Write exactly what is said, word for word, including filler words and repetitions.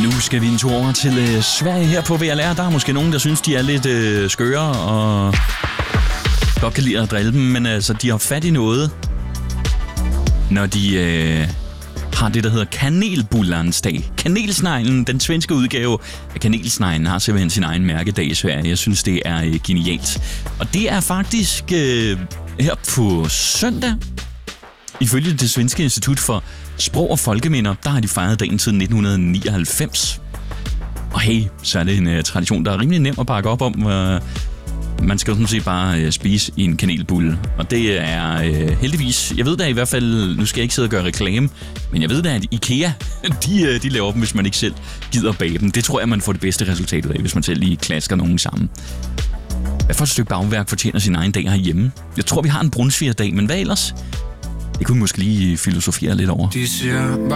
Nu skal vi en tur over til øh, Sverige her på V L R. Der er måske nogen, der synes, de er lidt øh, skøre og godt kan lide at drille dem, men altså, de har fat i noget, når de øh, har det, der hedder kanelbullerens dag. Kanelsneglen, den svenske udgave af kanelsneglen, har simpelthen sin egen mærkedag i Sverige. Jeg synes, det er øh, genialt. Og det er faktisk øh, her på søndag. Ifølge det svenske institut for sprog og folkeminder, der har de fejret dagen siden nitten nioghalvfems. Og hey, så er det en uh, tradition, der er rimelig nem at bakke op om. Uh, man skal jo sådan set bare uh, spise i en kanelbulle. Og det er uh, heldigvis, jeg ved da i hvert fald, nu skal jeg ikke sidde og gøre reklame, men jeg ved da, at IKEA, de, uh, de laver dem, hvis man ikke selv gider bage dem. Det tror jeg, man får det bedste resultat af, hvis man selv lige klasker nogen sammen. Hvad for et stykke bagværk fortjener sin egen dag herhjemme? Jeg tror, vi har en brunsvigerdag, men hvad ellers? Det kunne vi måske lige filosofere lidt over. De siger